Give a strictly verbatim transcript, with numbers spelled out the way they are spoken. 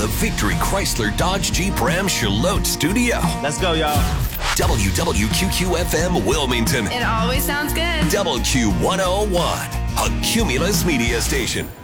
the Victory Chrysler Dodge Jeep Ram Charlotte studio. Let's go, y'all. W W Q Q F M Wilmington. It always sounds good. W Q one oh one, a Cumulus media station.